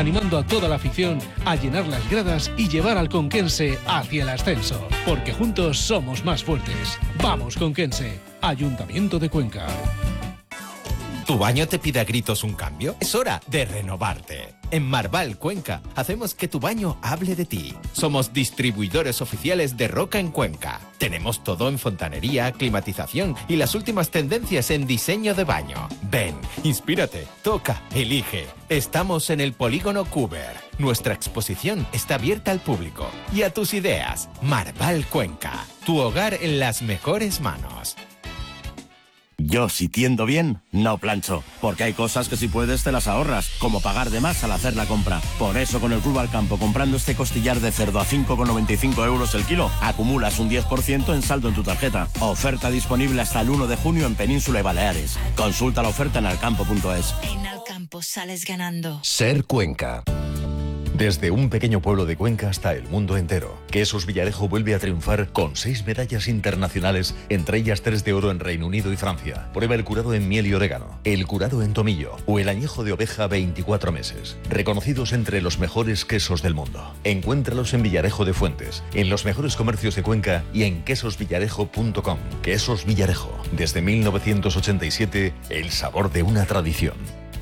animando a toda la afición a llenar las gradas y llevar al conquense hacia el ascenso, porque juntos somos más fuertes. Vamos Conquense, Ayuntamiento de Cuenca. ¿Tu baño te pide a gritos un cambio? Es hora de renovarte. En Marval Cuenca hacemos que tu baño hable de ti. Somos distribuidores oficiales de Roca en Cuenca. Tenemos todo en fontanería, climatización y las últimas tendencias en diseño de baño. Ven, inspírate, toca, elige. Estamos en el Polígono Cuber. Nuestra exposición está abierta al público y a tus ideas. Marval Cuenca, tu hogar en las mejores manos. Yo, si tiendo bien, no plancho, porque hay cosas que si puedes te las ahorras, como pagar de más al hacer la compra. Por eso con el Club al Campo, comprando este costillar de cerdo a 5,95 euros el kilo, acumulas un 10% en saldo en tu tarjeta. Oferta disponible hasta el 1 de junio en Península y Baleares. Consulta la oferta en alcampo.es. En Alcampo sales ganando. Ser Cuenca. Desde un pequeño pueblo de Cuenca hasta el mundo entero, Quesos Villarejo vuelve a triunfar con 6 medallas internacionales, entre ellas 3 de oro en Reino Unido y Francia. Prueba el curado en miel y orégano, el curado en tomillo o el añejo de oveja 24 meses. Reconocidos entre los mejores quesos del mundo. Encuéntralos en Villarejo de Fuentes, en los mejores comercios de Cuenca y en quesosvillarejo.com. Quesos Villarejo, desde 1987, el sabor de una tradición.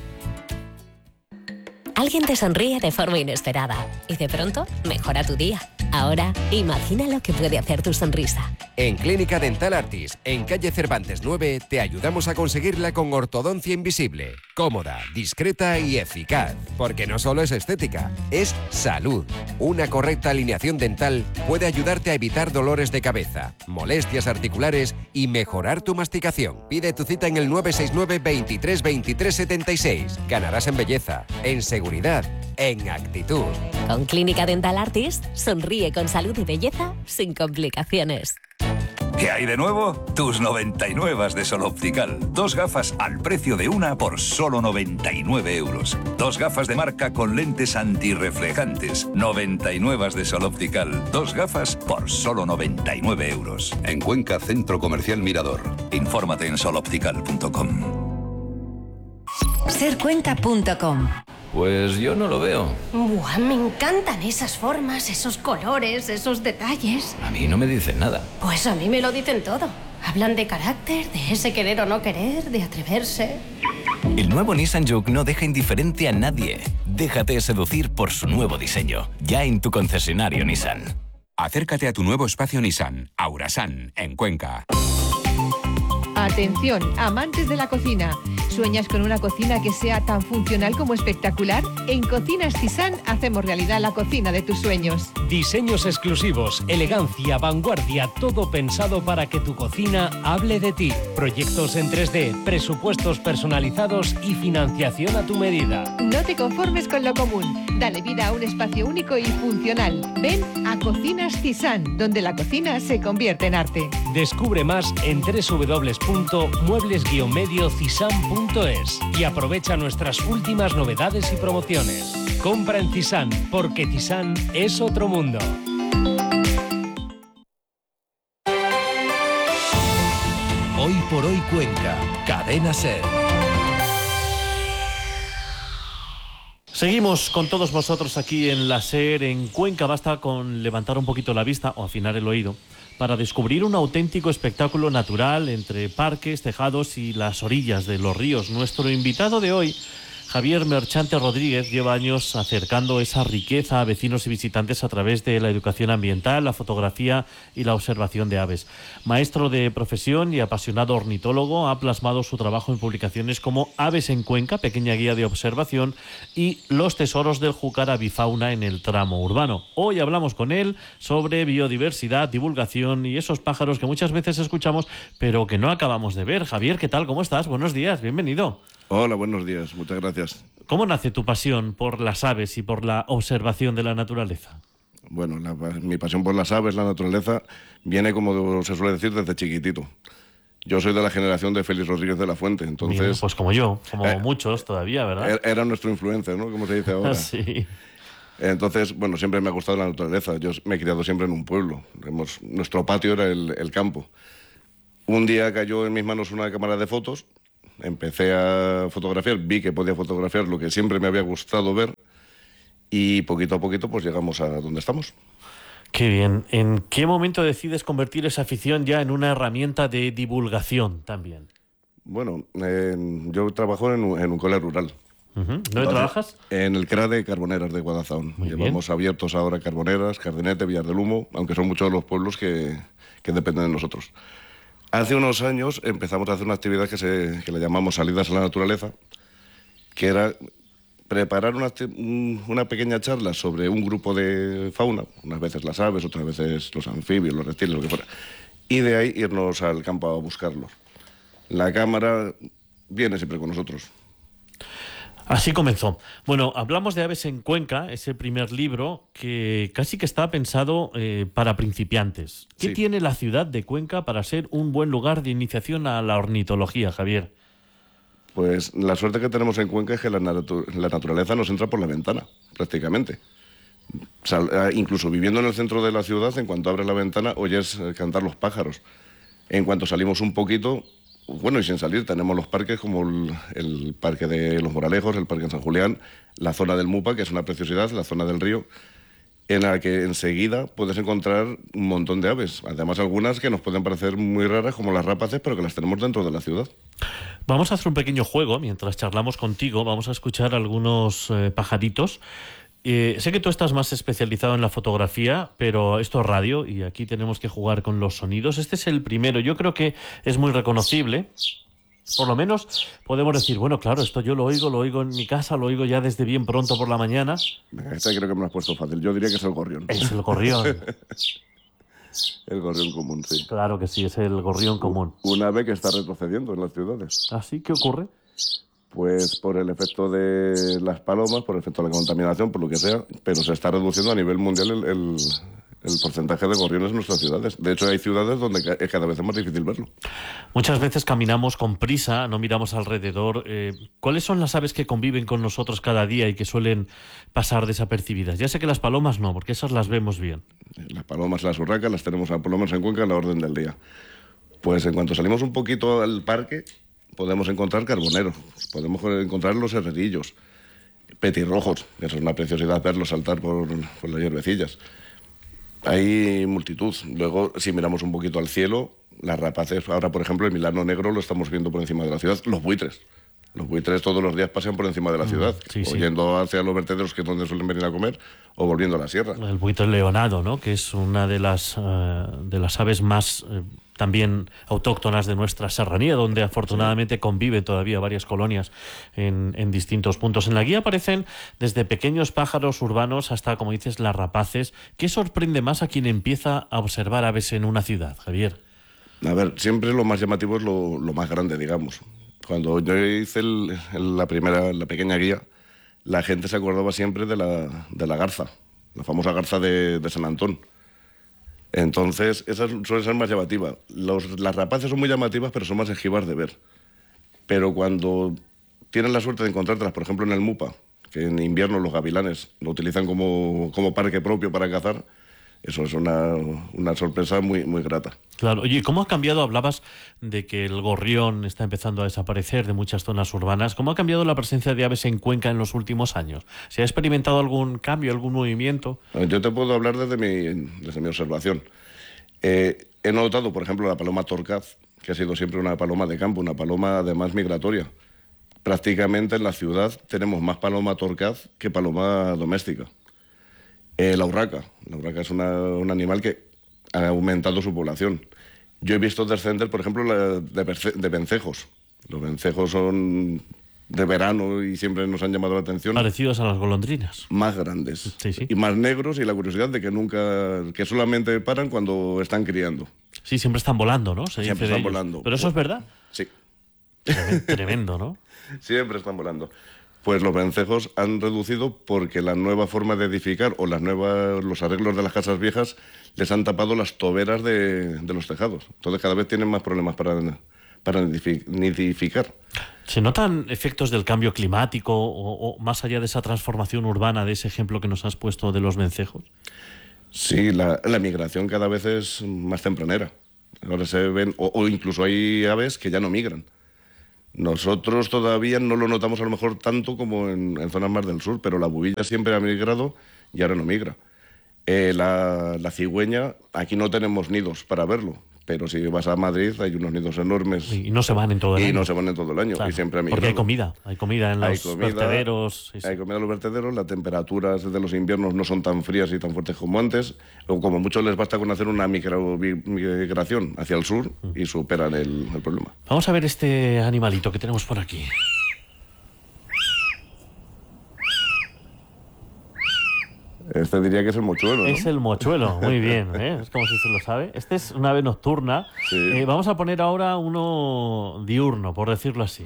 Alguien te sonríe de forma inesperada y de pronto mejora tu día. Ahora, imagina lo que puede hacer tu sonrisa. En Clínica Dental Artis, en calle Cervantes 9, te ayudamos a conseguirla con ortodoncia invisible. Cómoda, discreta y eficaz. Porque no solo es estética, es salud. Una correcta alineación dental puede ayudarte a evitar dolores de cabeza, molestias articulares y mejorar tu masticación. Pide tu cita en el 969 23 23 76. Ganarás en belleza, en seguridad, en actitud. Con Clínica Dental Artis, sonríe con salud y belleza sin complicaciones. ¿Qué hay de nuevo? Tus 99 de Sol Optical. 2 gafas al precio de una por solo 99 euros. 2 gafas de marca con lentes antirreflejantes. 99 de Sol Optical. 2 gafas por solo 99 euros. En Cuenca, Centro Comercial Mirador. Infórmate en soloptical.com. Sercuenca.com. Pues yo no lo veo. Buah, me encantan esas formas, esos colores, esos detalles. A mí no me dicen nada. Pues a mí me lo dicen todo. Hablan de carácter, de ese querer o no querer, de atreverse. El nuevo Nissan Juke no deja indiferente a nadie. Déjate seducir por su nuevo diseño. Ya en tu concesionario Nissan. Acércate a tu nuevo espacio Nissan, Aurasan, en Cuenca. Atención, amantes de la cocina. ¿Sueñas con una cocina que sea tan funcional como espectacular? En Cocinas Tizán hacemos realidad la cocina de tus sueños. Diseños exclusivos, elegancia, vanguardia, todo pensado para que tu cocina hable de ti. Proyectos en 3D, presupuestos personalizados y financiación a tu medida. No te conformes con lo común. Dale vida a un espacio único y funcional. Ven a Cocinas Tizán, donde la cocina se convierte en arte. Descubre más en www.muebles-mediocisán.es y aprovecha nuestras últimas novedades y promociones. Compra en Tizán, porque Tizán es otro mundo. Hoy por hoy Cuenca, Cadena SER. Seguimos con todos vosotros aquí en la SER, en Cuenca. Basta con levantar un poquito la vista o afinar el oído para descubrir un auténtico espectáculo natural entre parques, tejados y las orillas de los ríos. Nuestro invitado de hoy, Javier Merchante Rodríguez, lleva años acercando esa riqueza a vecinos y visitantes a través de la educación ambiental, la fotografía y la observación de aves. Maestro de profesión y apasionado ornitólogo, ha plasmado su trabajo en publicaciones como Aves en Cuenca, pequeña guía de observación, y Los tesoros del Júcar, avifauna en el tramo urbano. Hoy hablamos con él sobre biodiversidad, divulgación y esos pájaros que muchas veces escuchamos pero que no acabamos de ver. Javier, ¿qué tal? ¿Cómo estás? Buenos días, bienvenido. Hola, buenos días, muchas gracias. ¿Cómo nace tu pasión por las aves y por la observación de la naturaleza? Bueno, mi pasión por las aves, la naturaleza, viene, como se suele decir, desde chiquitito. Yo soy de la generación de Félix Rodríguez de la Fuente, entonces... Bien, pues como yo, como muchos todavía, ¿verdad? Era nuestro influencer, ¿no? Como se dice ahora. Sí. Entonces, bueno, siempre me ha gustado la naturaleza. Yo me he criado siempre en un pueblo. Nuestro patio era el campo. Un día cayó en mis manos una cámara de fotos. Empecé a fotografiar, vi que podía fotografiar lo que siempre me había gustado ver y poquito a poquito pues llegamos a donde estamos. Qué bien. ¿En qué momento decides convertir esa afición ya en una herramienta de divulgación también? Bueno, yo trabajo en un cole rural. ¿Dónde trabajas? En el CRA de Carboneras de Guadalajara. Llevamos abiertos ahora Carboneras, Cardinete, Villar del Humo, aunque son muchos los pueblos que dependen de nosotros. Hace unos años empezamos a hacer una actividad que le llamamos Salidas a la Naturaleza, que era preparar una pequeña charla sobre un grupo de fauna, unas veces las aves, otras veces los anfibios, los reptiles, lo que fuera, y de ahí irnos al campo a buscarlos. La cámara viene siempre con nosotros. Así comenzó. Bueno, hablamos de Aves en Cuenca, ese primer libro que casi que está pensado para principiantes. ¿Qué tiene la ciudad de Cuenca para ser un buen lugar de iniciación a la ornitología, Javier? Pues la suerte que tenemos en Cuenca es que la naturaleza nos entra por la ventana, prácticamente. Incluso viviendo en el centro de la ciudad, en cuanto abres la ventana, oyes cantar los pájaros. En cuanto salimos un poquito, bueno, y sin salir, tenemos los parques como el Parque de los Moralejos, el Parque en San Julián, la zona del Mupa, que es una preciosidad, la zona del río, en la que enseguida puedes encontrar un montón de aves. Además, algunas que nos pueden parecer muy raras, como las rapaces, pero que las tenemos dentro de la ciudad. Vamos a hacer un pequeño juego. Mientras charlamos contigo, vamos a escuchar algunos pajaritos. Sé que tú estás más especializado en la fotografía, pero esto es radio y aquí tenemos que jugar con los sonidos. Este es el primero. Yo creo que es muy reconocible. Por lo menos podemos decir, bueno, claro, esto yo lo oigo en mi casa, lo oigo ya desde bien pronto por la mañana. Este creo que me lo has puesto fácil. Yo diría que es el gorrión. Es el gorrión. El gorrión común, sí. Claro que sí, es el gorrión común. Un ave que está retrocediendo en las ciudades. ¿Así? ¿Qué ocurre? Pues por el efecto de las palomas, por el efecto de la contaminación, por lo que sea, pero se está reduciendo a nivel mundial el porcentaje de gorriones en nuestras ciudades. De hecho, hay ciudades donde es cada vez más difícil verlo. Muchas veces caminamos con prisa, no miramos alrededor. ¿Cuáles son las aves que conviven con nosotros cada día y que suelen pasar desapercibidas? Ya sé que las palomas no, porque esas las vemos bien. Las palomas, las urracas, las tenemos por lo menos en Cuenca a la orden del día. Pues en cuanto salimos un poquito al parque, podemos encontrar carboneros, podemos encontrar los herrerillos, petirrojos, que es una preciosidad verlos saltar por las hierbecillas. Hay multitud. Luego, si miramos un poquito al cielo, las rapaces, ahora por ejemplo el milano negro lo estamos viendo por encima de la ciudad, los buitres. Los buitres todos los días pasean por encima de la ciudad, o yendo hacia los vertederos, que es donde suelen venir a comer, o volviendo a la sierra. El buitre leonado, ¿no?, que es una de las aves más también autóctonas de nuestra serranía, donde afortunadamente conviven todavía varias colonias en distintos puntos. En la guía aparecen desde pequeños pájaros urbanos hasta, como dices, las rapaces. ¿Qué sorprende más a quien empieza a observar aves en una ciudad, Javier? A ver, siempre lo más llamativo es lo más grande, digamos. Cuando yo hice la pequeña guía, la gente se acordaba siempre de la garza, la famosa garza de San Antón. Entonces, esa suele ser más llamativa. Las rapaces son muy llamativas, pero son más esquivas de ver. Pero cuando tienen la suerte de encontrártelas, por ejemplo, en el Mupa, que en invierno los gavilanes lo utilizan como parque propio para cazar, eso es una sorpresa muy, muy grata. Claro. Oye, ¿cómo ha cambiado? Hablabas de que el gorrión está empezando a desaparecer de muchas zonas urbanas. ¿Cómo ha cambiado la presencia de aves en Cuenca en los últimos años? ¿Se ha experimentado algún cambio, algún movimiento? Yo te puedo hablar desde mi observación. He notado, por ejemplo, la paloma torcaz, que ha sido siempre una paloma de campo, una paloma además migratoria. Prácticamente en la ciudad tenemos más paloma torcaz que paloma doméstica. La urraca es un animal que ha aumentado su población. Yo he visto descender, por ejemplo, de vencejos. Los vencejos son de verano y siempre nos han llamado la atención. Parecidos a las golondrinas. Más grandes. Sí, sí. Y más negros, y la curiosidad de que solamente paran cuando están criando. Sí, siempre están volando, ¿no? Siempre están volando. ¿Pero eso es verdad? Sí. Tremendo, ¿no? Siempre están volando. Pues los vencejos han reducido porque la nueva forma de edificar o los arreglos de las casas viejas les han tapado las toberas de los tejados. Entonces cada vez tienen más problemas para nidificar. ¿Se notan efectos del cambio climático o más allá de esa transformación urbana, de ese ejemplo que nos has puesto de los vencejos? Sí, la migración cada vez es más tempranera. Ahora se ven, o incluso hay aves que ya no migran. Nosotros todavía no lo notamos a lo mejor tanto como en zonas más del sur, pero la bubilla siempre ha migrado y ahora no migra. La cigüeña, aquí no tenemos nidos para verlo, pero si vas a Madrid hay unos nidos enormes. Y no se van en todo el año. Y no se van en todo el año. Claro, y siempre ha migrado. porque hay comida en los vertederos. Hay comida en los vertederos, las temperaturas de los inviernos no son tan frías y tan fuertes como antes, o como mucho les basta con hacer una migración hacia el sur y superan el problema. Vamos a ver este animalito que tenemos por aquí. Este diría que es el mochuelo, ¿no? Es el mochuelo, muy bien, ¿eh? Es como si se lo sabe. Este es una ave nocturna. Sí. Vamos a poner ahora uno diurno, por decirlo así.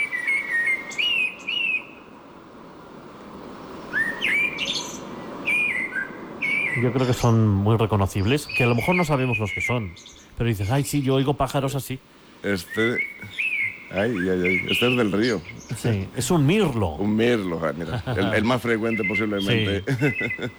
Yo creo que son muy reconocibles, que a lo mejor no sabemos los que son, pero dices, ay, sí, yo oigo pájaros así. Este es del río. Sí, es un mirlo. Un mirlo, mira, el más frecuente posiblemente. Sí.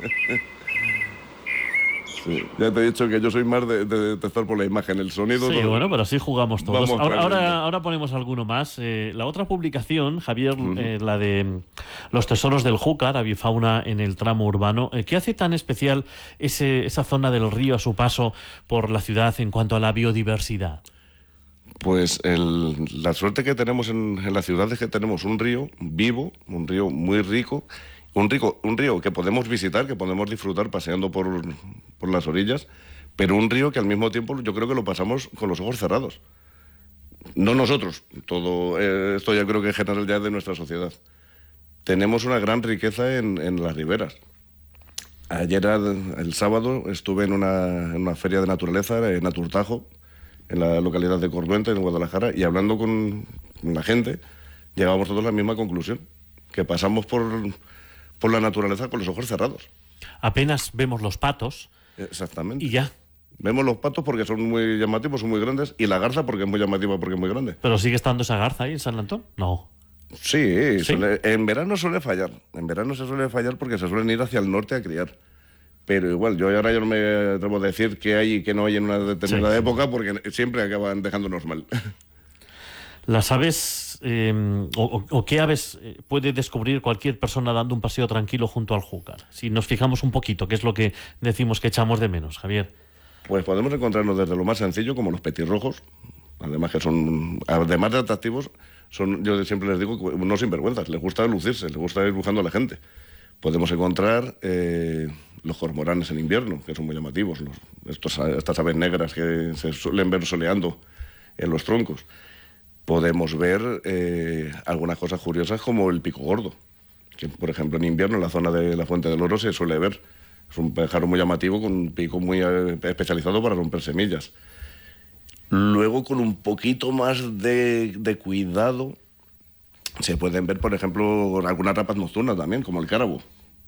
Sí, ya te he dicho que yo soy más de detectar por la imagen, el sonido. Sí, no. bueno, pero así jugamos todos. Vamos Ahora ponemos alguno más. La otra publicación, Javier, la de los tesoros del Júcar, avifauna en el tramo urbano. ¿Qué hace tan especial esa zona del río a su paso por la ciudad en cuanto a la biodiversidad? Pues la suerte que tenemos en la ciudad es que tenemos un río vivo, un río muy rico, un río que podemos visitar, que podemos disfrutar paseando por las orillas, pero un río que al mismo tiempo yo creo que lo pasamos con los ojos cerrados. No nosotros, todo esto ya creo que es general ya de nuestra sociedad. Tenemos una gran riqueza en las riberas. Ayer, el sábado, estuve en una feria de naturaleza en Aturtajo, en la localidad de Corduente, en Guadalajara, y hablando con la gente, llegábamos todos a la misma conclusión, que pasamos por la naturaleza con los ojos cerrados. Apenas vemos los patos. Exactamente. Y ya. Vemos los patos porque son muy llamativos, son muy grandes, y la garza porque es muy llamativa, porque es muy grande. ¿Pero sigue estando esa garza ahí en San Antón? No. Sí. En verano suele fallar. En verano se suele fallar porque se suelen ir hacia el norte a criar. Pero igual, ahora yo no me atrevo a decir qué hay y qué no hay en una determinada época, porque siempre acaban dejándonos mal. Las aves, o qué aves puede descubrir cualquier persona dando un paseo tranquilo junto al Júcar. Si nos fijamos un poquito, ¿qué es lo que decimos que echamos de menos, Javier? Pues podemos encontrarnos desde lo más sencillo, como los petirrojos, además que son, además de atractivos, yo siempre les digo, unos sinvergüenzas, les gusta lucirse, les gusta ir buscando a la gente. Podemos encontrar los cormoranes en invierno, que son muy llamativos, estas aves negras que se suelen ver soleando en los troncos. Podemos ver algunas cosas curiosas como el pico gordo, que por ejemplo en invierno en la zona de la Fuente del Oro se suele ver. Es un pájaro muy llamativo con un pico muy especializado para romper semillas. Luego, con un poquito más de cuidado, se pueden ver, por ejemplo, algunas rapas nocturnas también, como el cárabo.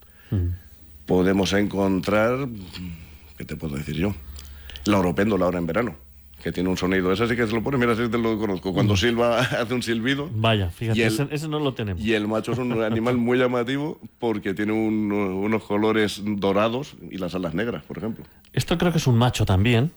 Podemos encontrar, ¿qué te puedo decir yo? La oropéndola ahora en verano, que tiene un sonido. Ese sí que se lo pone, mira, ese te lo conozco. Cuando silba, hace un silbido. Vaya, fíjate, ese no lo tenemos. Y el macho es un animal muy llamativo porque tiene unos colores dorados y las alas negras, por ejemplo. Esto creo que es un macho también.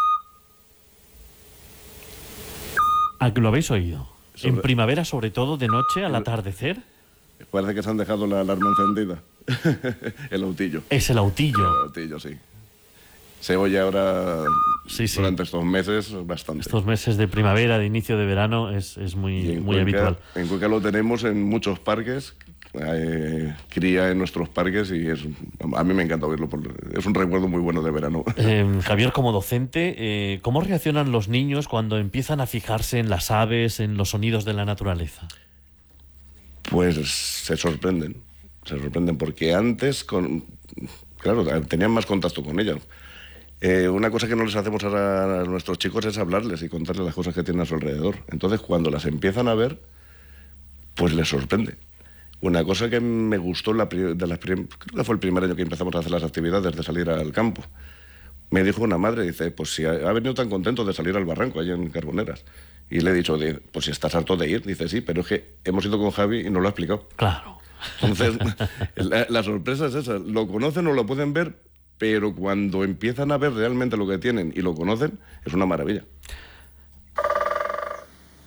¿A que lo habéis oído? En primavera, sobre todo, de noche, al atardecer. Parece que se han dejado la alarma encendida. El autillo. Es el autillo. El autillo, sí. Se oye ahora durante estos meses bastante. Estos meses de primavera, de inicio de verano, es muy Cuenca, habitual. En Cuenca lo tenemos en muchos parques, cría en nuestros parques y a mí me encanta oírlo. Es un recuerdo muy bueno de verano. Javier, como docente, ¿cómo reaccionan los niños cuando empiezan a fijarse en las aves, en los sonidos de la naturaleza? Pues se sorprenden porque antes, claro, tenían más contacto con ellas. Una cosa que no les hacemos ahora a nuestros chicos es hablarles y contarles las cosas que tienen a su alrededor. Entonces, cuando las empiezan a ver, pues les sorprende. Una cosa que me gustó, creo que fue el primer año que empezamos a hacer las actividades de salir al campo. Me dijo una madre, dice, pues si ha venido tan contento de salir al barranco, allá en Carboneras. Y le he dicho, pues si estás harto de ir. Dice, sí, pero es que hemos ido con Javi y no lo ha explicado. Claro. Entonces, la sorpresa es esa. Lo conocen o lo pueden ver, pero cuando empiezan a ver realmente lo que tienen y lo conocen, es una maravilla.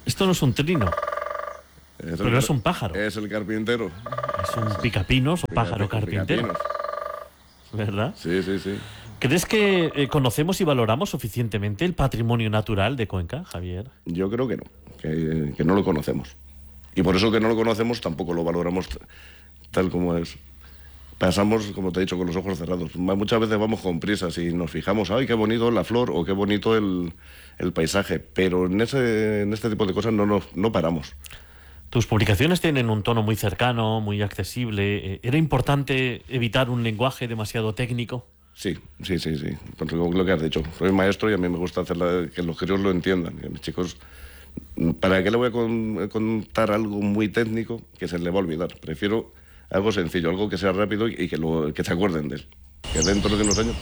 Esto no es un trino, pero es un pájaro. Es el carpintero. Es un picapinos o pájaro carpintero. ¿Verdad? Sí, sí, sí. ¿Crees que conocemos y valoramos suficientemente el patrimonio natural de Cuenca, Javier? Yo creo que no, que no lo conocemos. Y por eso que no lo conocemos tampoco lo valoramos tal como es. Pasamos, como te he dicho, con los ojos cerrados. Muchas veces vamos con prisas y nos fijamos, ¡ay, qué bonito la flor! O qué bonito el paisaje. Pero en este tipo de cosas no paramos. Tus publicaciones tienen un tono muy cercano, muy accesible. ¿Era importante evitar un lenguaje demasiado técnico? Sí. Con lo que has dicho. Soy maestro y a mí me gusta hacer que los críos lo entiendan. Y a mis chicos, ¿para qué le voy a contar algo muy técnico que se le va a olvidar? Prefiero algo sencillo, algo que sea rápido y que se acuerden de él. Que dentro de unos años...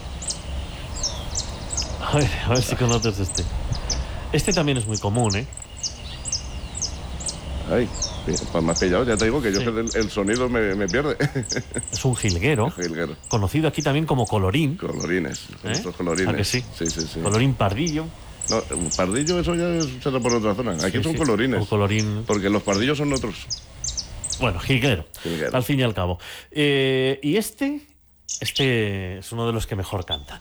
A ver si conoces este. Este también es muy común, ¿eh? Ay, pues me has pillado, ya te digo que yo el sonido me pierde. Es un jilguero, conocido aquí también como colorín. Colorines, estos colorines. ¿A que sí? Sí. Colorín pardillo. No, pardillo eso ya será por otra zona. Aquí son colorines. O colorín. Porque los pardillos son otros. Bueno, jilguero, al fin y al cabo. Y este es uno de los que mejor cantan.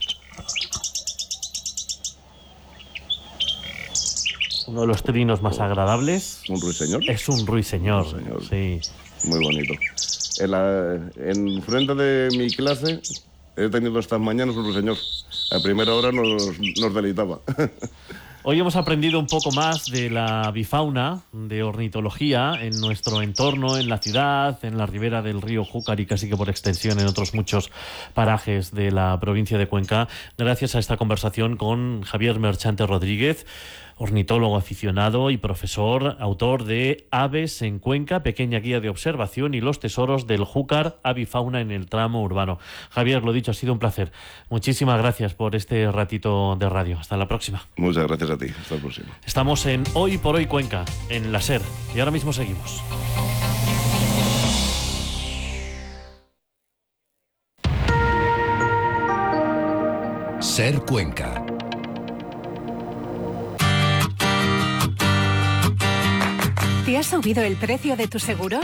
Uno de los trinos más agradables. ¿Un ruiseñor? Es un ruiseñor, sí. Muy bonito. En frente de mi clase he tenido estas mañanas un ruiseñor. A primera hora nos deleitaba. Hoy hemos aprendido un poco más de la bifauna, de ornitología en nuestro entorno, en la ciudad, en la ribera del río Júcar y casi que por extensión en otros muchos parajes de la provincia de Cuenca, gracias a esta conversación con Javier Merchante Rodríguez, ornitólogo aficionado y profesor, autor de Aves en Cuenca, pequeña guía de observación y los tesoros del Júcar, avifauna en el tramo urbano. Javier, lo dicho, ha sido un placer. Muchísimas gracias por este ratito de radio. Hasta la próxima. Muchas gracias a ti. Hasta la próxima. Estamos en Hoy por Hoy Cuenca, en la SER, y ahora mismo seguimos. SER Cuenca. ¿Te ha subido el precio de tu seguro?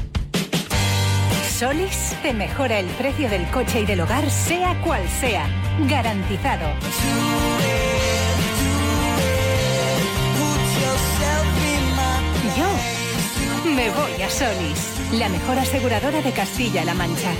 Solis te mejora el precio del coche y del hogar, sea cual sea. Garantizado. Yo me voy a Solis, la mejor aseguradora de Castilla-La Mancha.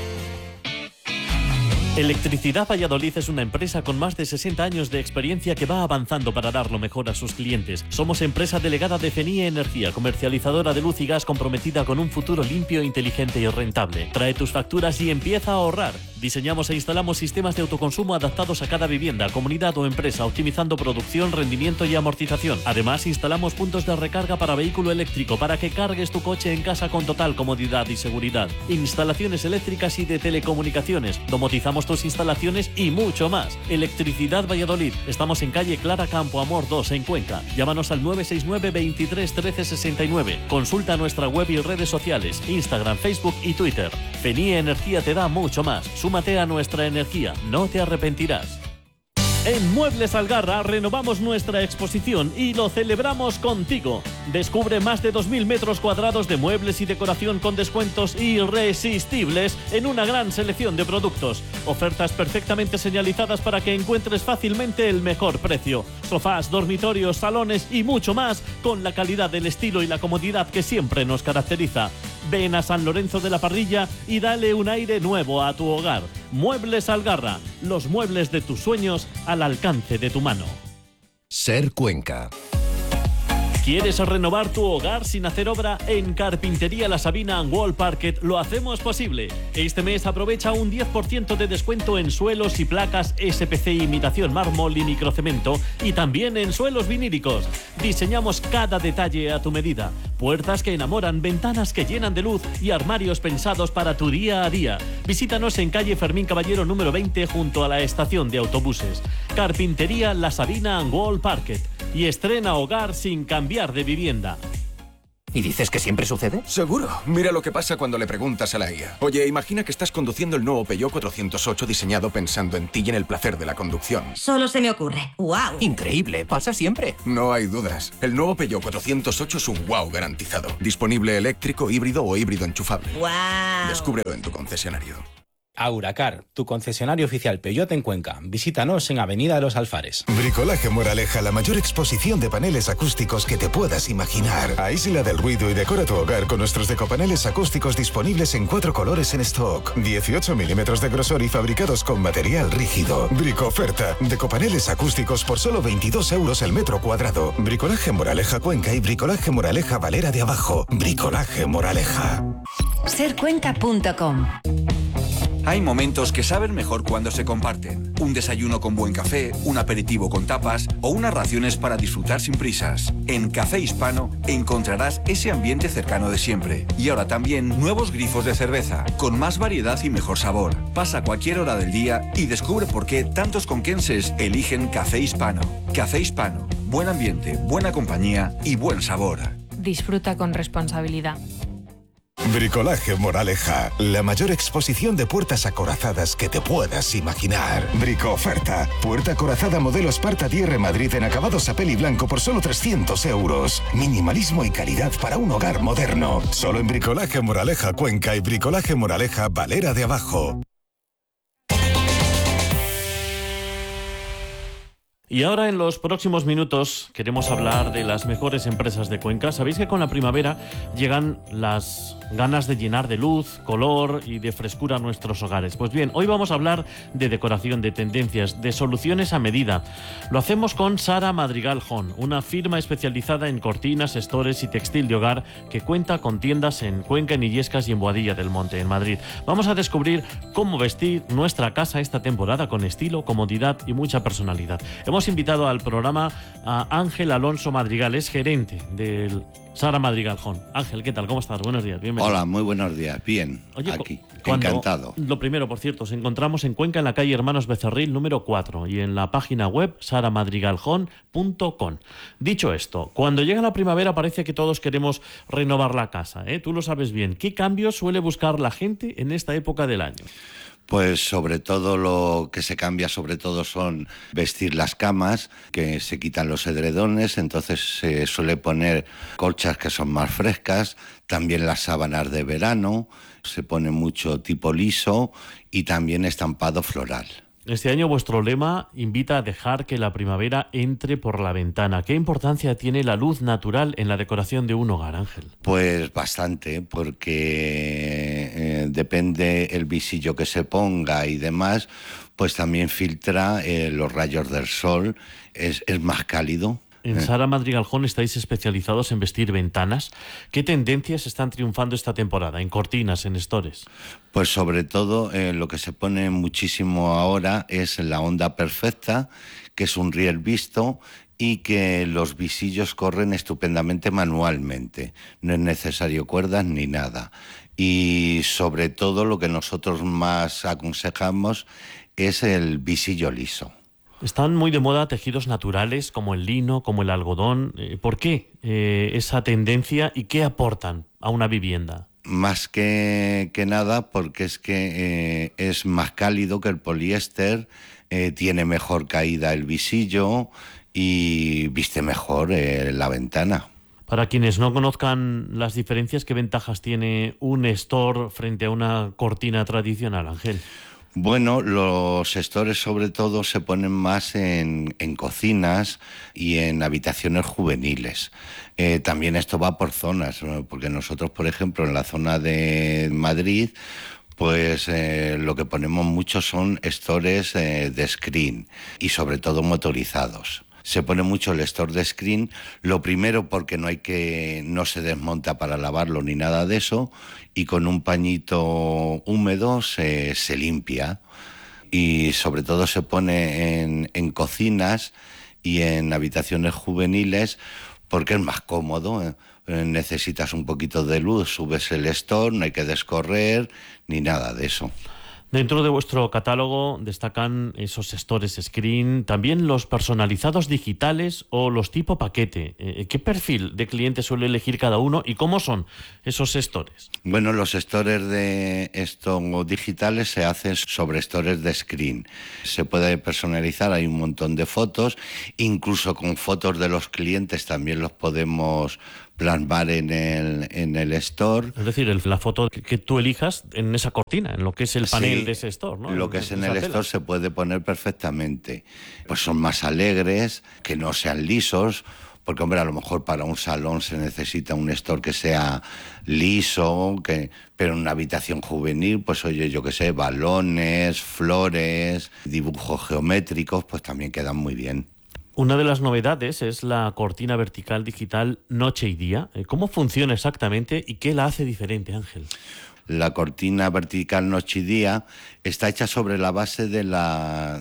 Electricidad Valladolid es una empresa con más de 60 años de experiencia que va avanzando para dar lo mejor a sus clientes. Somos empresa delegada de FENIE Energía, comercializadora de luz y gas comprometida con un futuro limpio, inteligente y rentable. Trae tus facturas y empieza a ahorrar. Diseñamos e instalamos sistemas de autoconsumo adaptados a cada vivienda, comunidad o empresa, optimizando producción, rendimiento y amortización. Además, instalamos puntos de recarga para vehículo eléctrico para que cargues tu coche en casa con total comodidad y seguridad. Instalaciones eléctricas y de telecomunicaciones. Domotizamos tus instalaciones y mucho más. Electricidad Valladolid. Estamos en calle Clara Campo Amor 2 en Cuenca. Llámanos al 969 23 13 69. Consulta nuestra web y redes sociales, Instagram, Facebook y Twitter. FENIE Energía te da mucho más. Súmate a nuestra energía, no te arrepentirás. En Muebles Algarra renovamos nuestra exposición y lo celebramos contigo. Descubre más de 2.000 metros cuadrados de muebles y decoración con descuentos irresistibles en una gran selección de productos. Ofertas perfectamente señalizadas para que encuentres fácilmente el mejor precio. Sofás, dormitorios, salones y mucho más con la calidad, el estilo y la comodidad que siempre nos caracteriza. Ven a San Lorenzo de la Parrilla y dale un aire nuevo a tu hogar. Muebles Algarra, los muebles de tus sueños al alcance de tu mano. SER Cuenca. ¿Quieres renovar tu hogar sin hacer obra? En Carpintería La Sabina and Wall Parquet lo hacemos posible. Este mes aprovecha un 10% de descuento en suelos y placas SPC imitación mármol y microcemento y también en suelos vinílicos. Diseñamos cada detalle a tu medida. Puertas que enamoran, ventanas que llenan de luz y armarios pensados para tu día a día. Visítanos en calle Fermín Caballero número 20 junto a la estación de autobuses. Carpintería La Sabina and Wall Parquet. Y estrena hogar sin cambiar de vivienda. ¿Y dices que siempre sucede? Seguro. Mira lo que pasa cuando le preguntas a la IA. Oye, imagina que estás conduciendo el nuevo Peugeot 408 diseñado pensando en ti y en el placer de la conducción. Solo se me ocurre. ¡Wow! Increíble, pasa siempre. No hay dudas. El nuevo Peugeot 408 es un wow garantizado. Disponible eléctrico, híbrido o híbrido enchufable. ¡Wow! Descúbrelo en tu concesionario. Auracar, tu concesionario oficial Peugeot en Cuenca. Visítanos en Avenida de los Alfares. Bricolaje Moraleja, la mayor exposición de paneles acústicos que te puedas imaginar. Aísla del ruido y decora tu hogar con nuestros decopaneles acústicos disponibles en 4 colores en stock. 18 milímetros de grosor y fabricados con material rígido. Bricoferta, decopaneles acústicos por solo 22 euros el metro cuadrado. Bricolaje Moraleja Cuenca y Bricolaje Moraleja Valera de Abajo. Bricolaje Moraleja. Sercuenca.com. Hay momentos que saben mejor cuando se comparten. Un desayuno con buen café, un aperitivo con tapas o unas raciones para disfrutar sin prisas. En Café Hispano encontrarás ese ambiente cercano de siempre. Y ahora también nuevos grifos de cerveza, con más variedad y mejor sabor. Pasa cualquier hora del día y descubre por qué tantos conquenses eligen Café Hispano. Café Hispano. Buen ambiente, buena compañía y buen sabor. Disfruta con responsabilidad. Bricolaje Moraleja, la mayor exposición de puertas acorazadas que te puedas imaginar. Bricoferta, puerta acorazada modelo Sparta DR Madrid en acabados a peli blanco por solo 300 euros. Minimalismo y calidad para un hogar moderno. Solo en Bricolaje Moraleja Cuenca y Bricolaje Moraleja Valera de Abajo. Y ahora en los próximos minutos queremos hablar de las mejores empresas de Cuenca. Sabéis que con la primavera llegan las ganas de llenar de luz, color y de frescura a nuestros hogares. Pues bien, hoy vamos a hablar de decoración, de tendencias, de soluciones a medida. Lo hacemos con Sara Madrigal Jón, una firma especializada en cortinas, estores y textil de hogar que cuenta con tiendas en Cuenca, en Illescas y en Boadilla del Monte, en Madrid. Vamos a descubrir cómo vestir nuestra casa esta temporada con estilo, comodidad y mucha personalidad. Hemos invitado al programa a Ángel Alonso Madrigal, es gerente del Sara Madrigal Jón. Ángel, ¿qué tal? ¿Cómo estás? Buenos días, bienvenido. Hola, muy buenos días. Bien, oye, aquí. Encantado. Lo primero, por cierto, os encontramos en Cuenca, en la calle Hermanos Becerril, número 4, y en la página web saramadrigaljón.com. Dicho esto, cuando llega la primavera parece que todos queremos renovar la casa, ¿eh? Tú lo sabes bien. ¿Qué cambios suele buscar la gente en esta época del año? Pues sobre todo lo que se cambia sobre todo son vestir las camas, que se quitan los edredones, entonces se suele poner colchas que son más frescas, también las sábanas de verano, se pone mucho tipo liso y también estampado floral. Este año vuestro lema invita a dejar que la primavera entre por la ventana. ¿Qué importancia tiene la luz natural en la decoración de un hogar, Ángel? Pues bastante, porque depende el visillo que se ponga y demás, pues también filtra los rayos del sol, es más cálido. En Sara Madrigal Jón estáis especializados en vestir ventanas. ¿Qué tendencias están triunfando esta temporada? ¿En cortinas, en estores? Pues sobre todo lo que se pone muchísimo ahora es la onda perfecta, que es un riel visto y que los visillos corren estupendamente manualmente. No es necesario cuerdas ni nada. Y sobre todo lo que nosotros más aconsejamos es el visillo liso. Están muy de moda tejidos naturales como el lino, como el algodón. ¿Por qué esa tendencia y qué aportan a una vivienda? Más que nada porque es que es más cálido que el poliéster, tiene mejor caída el visillo y viste mejor la ventana. Para quienes no conozcan las diferencias, ¿qué ventajas tiene un store frente a una cortina tradicional, Ángel? Bueno, los estores sobre todo se ponen más en cocinas y en habitaciones juveniles. También esto va por zonas, ¿no? Porque nosotros, por ejemplo, en la zona de Madrid, pues lo que ponemos mucho son estores de screen y sobre todo motorizados. Se pone mucho el store de screen, lo primero porque no se desmonta para lavarlo ni nada de eso, y con un pañito húmedo se limpia. Y sobre todo se pone en cocinas y en habitaciones juveniles porque es más cómodo. Necesitas un poquito de luz, subes el store, no hay que descorrer ni nada de eso. Dentro de vuestro catálogo destacan esos stores screen, también los personalizados digitales o los tipo paquete. ¿Qué perfil de cliente suele elegir cada uno y cómo son esos stores? Bueno, los stores de estos digitales se hacen sobre stores de screen. Se puede personalizar, hay un montón de fotos, incluso con fotos de los clientes también los podemos plasmar en el store. Es decir, la foto que tú elijas en esa cortina, en lo que es el panel de ese store, ¿no? Lo que es en el store se puede poner perfectamente. Pues son más alegres, que no sean lisos, porque, hombre, a lo mejor para un salón se necesita un store que sea liso, pero en una habitación juvenil, pues oye, yo qué sé, balones, flores, dibujos geométricos, pues también quedan muy bien. Una de las novedades es la cortina vertical digital Noche y Día. ¿Cómo funciona exactamente y qué la hace diferente, Ángel? La cortina vertical Noche y Día está hecha sobre la base de las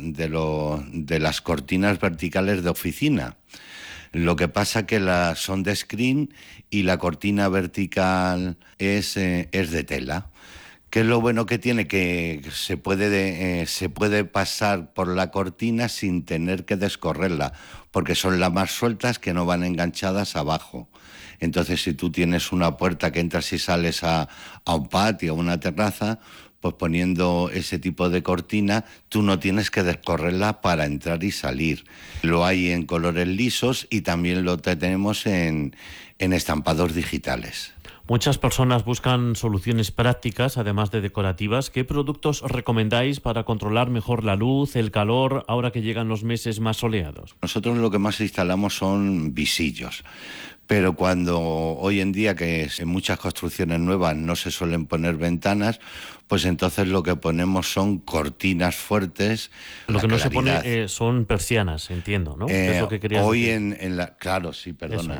cortinas verticales de oficina. Lo que pasa que son de screen y la cortina vertical es de tela. ¿Qué es lo bueno que tiene? Que se puede pasar por la cortina sin tener que descorrerla, porque son las más sueltas que no van enganchadas abajo. Entonces, si tú tienes una puerta que entras y sales a un patio, a una terraza, pues poniendo ese tipo de cortina, tú no tienes que descorrerla para entrar y salir. Lo hay en colores lisos y también lo tenemos en estampados digitales. Muchas personas buscan soluciones prácticas, además de decorativas. ¿Qué productos recomendáis para controlar mejor la luz, el calor, ahora que llegan los meses más soleados? Nosotros lo que más instalamos son visillos. Pero cuando hoy en día, que en muchas construcciones nuevas no se suelen poner ventanas, pues entonces lo que ponemos son cortinas fuertes. Lo que no se pone son persianas, entiendo, ¿no? Es lo que querías hoy decir. Claro, sí, perdona.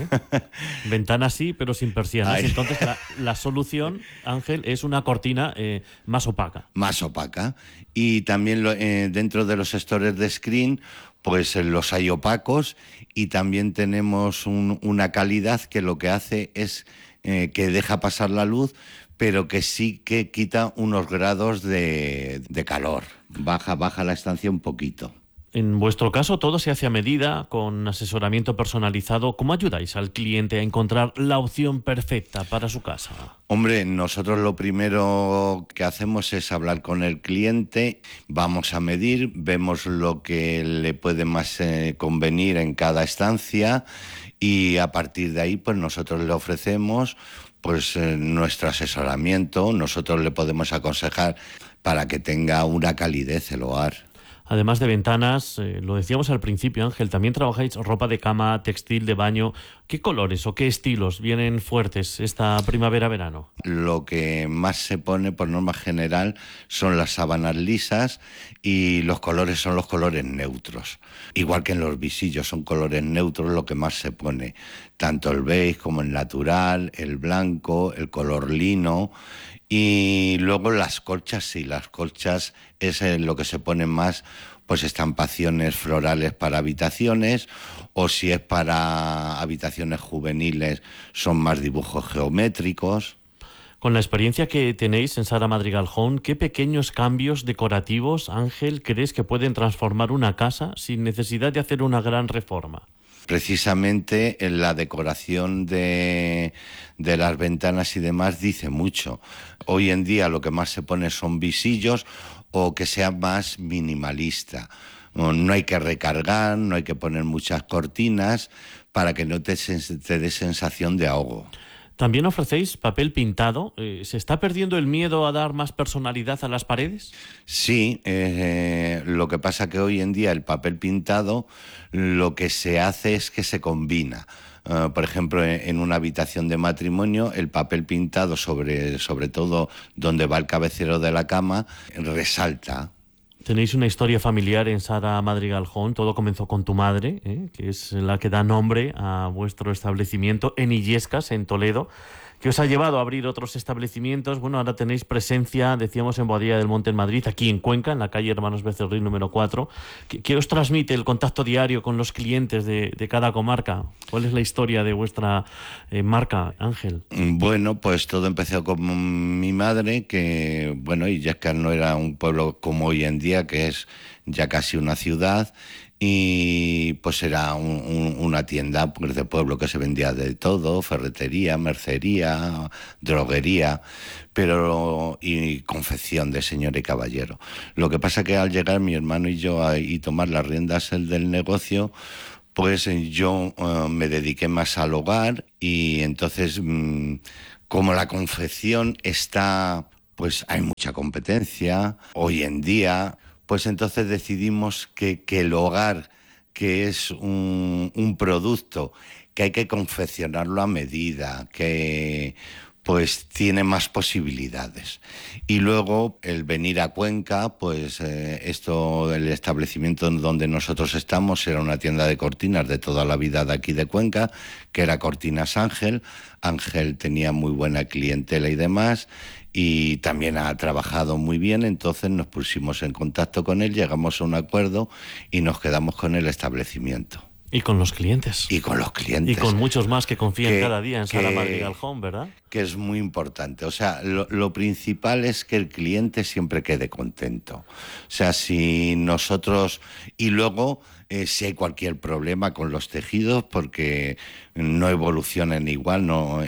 Ventanas sí, pero sin persianas. Entonces la solución, Ángel, es una cortina más opaca. Más opaca. Y también dentro de los stores de screen, pues los hay opacos y también tenemos una calidad que lo que hace es que deja pasar la luz, pero que sí que quita unos grados de calor. Baja la estancia un poquito. En vuestro caso todo se hace a medida, con asesoramiento personalizado. ¿Cómo ayudáis al cliente a encontrar la opción perfecta para su casa? Hombre, nosotros lo primero que hacemos es hablar con el cliente, vamos a medir, vemos lo que le puede más convenir en cada estancia y a partir de ahí pues nosotros le ofrecemos pues nuestro asesoramiento, nosotros le podemos aconsejar para que tenga una calidez el hogar. Además de ventanas, lo decíamos al principio, Ángel, también trabajáis ropa de cama, textil de baño. ¿Qué colores o qué estilos vienen fuertes esta primavera-verano? Lo que más se pone por norma general son las sábanas lisas y los colores son los colores neutros. Igual que en los visillos son colores neutros lo que más se pone. Tanto el beige como el natural, el blanco, el color lino. Y luego las colchas, sí, las colchas es lo que se pone más, pues estampaciones florales para habitaciones, o si es para habitaciones juveniles son más dibujos geométricos. Con la experiencia que tenéis en Sara Madrigal Home, ¿qué pequeños cambios decorativos, Ángel, crees que pueden transformar una casa sin necesidad de hacer una gran reforma? Precisamente en la decoración de las ventanas y demás dice mucho. Hoy en día lo que más se pone son visillos o que sea más minimalista. No hay que recargar, no hay que poner muchas cortinas para que no te dé sensación de ahogo. ¿También ofrecéis papel pintado? ¿Se está perdiendo el miedo a dar más personalidad a las paredes? Sí, lo que pasa que hoy en día el papel pintado lo que se hace es que se combina. Por ejemplo, en una habitación de matrimonio, el papel pintado sobre todo donde va el cabecero de la cama, resalta. Tenéis una historia familiar en Sara Madrigal Home. Todo comenzó con tu madre, que es la que da nombre a vuestro establecimiento en Illescas, en Toledo. que os ha llevado a abrir otros establecimientos. Bueno, ahora tenéis presencia, decíamos, en Boadilla del Monte en Madrid, aquí en Cuenca, en la calle Hermanos Becerril número 4. ¿Qué os transmite el contacto diario con los clientes de cada comarca? ¿Cuál es la historia de vuestra marca, Ángel? Bueno, pues todo empezó con mi madre, que, bueno, Illescas no era un pueblo como hoy en día, que es ya casi una ciudad, y pues era una tienda pues, de pueblo que se vendía de todo, ferretería, mercería, droguería, y confección de señor y caballero. Lo que pasa que al llegar mi hermano y yo y tomar las riendas del negocio, pues yo me dediqué más al hogar, y entonces como la confección está, pues hay mucha competencia hoy en día, pues entonces decidimos que el hogar, que es un producto que hay que confeccionarlo a medida, que pues tiene más posibilidades. Y luego el venir a Cuenca, pues el establecimiento donde nosotros estamos era una tienda de cortinas de toda la vida de aquí de Cuenca, que era Cortinas Ángel. Ángel tenía muy buena clientela y demás, y también ha trabajado muy bien, entonces nos pusimos en contacto con él, llegamos a un acuerdo y nos quedamos con el establecimiento. Y con los clientes. Y con los clientes. Y con muchos más que confían cada día en Sara Madrigal Home, ¿verdad? Que es muy importante. O sea, lo principal es que el cliente siempre quede contento. O sea, si nosotros... Y luego, si hay cualquier problema con los tejidos, porque no evolucionan igual, no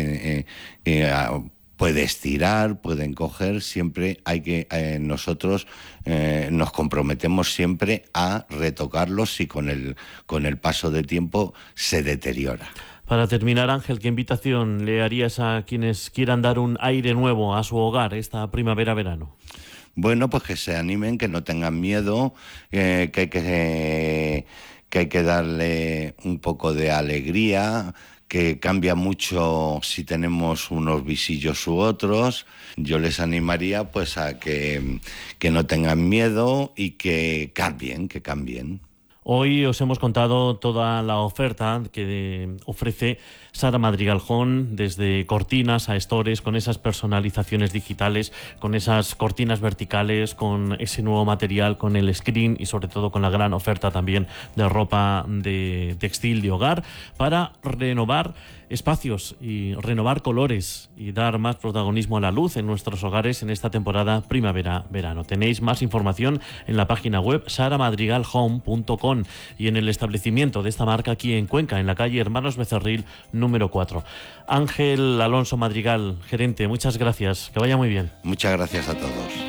puede estirar, puede encoger, siempre hay que, nosotros nos comprometemos siempre a retocarlos si con el paso de tiempo se deteriora. Para terminar, Ángel, ¿qué invitación le harías a quienes quieran dar un aire nuevo a su hogar esta primavera-verano? Bueno, pues que se animen, que no tengan miedo, que hay que darle un poco de alegría, que cambia mucho si tenemos unos visillos u otros. Yo les animaría pues a que no tengan miedo y que cambien. Hoy os hemos contado toda la oferta que ofrece Sara Madrigal Home, desde cortinas a estores, con esas personalizaciones digitales, con esas cortinas verticales, con ese nuevo material, con el screen y sobre todo con la gran oferta también de ropa de textil de hogar, para renovar espacios y renovar colores y dar más protagonismo a la luz en nuestros hogares en esta temporada primavera-verano. Tenéis más información en la página web saramadrigalhome.com y en el establecimiento de esta marca aquí en Cuenca, en la calle Hermanos Becerril número 4. Ángel Alonso Madrigal, gerente, muchas gracias, que vaya muy bien. Muchas gracias a todos.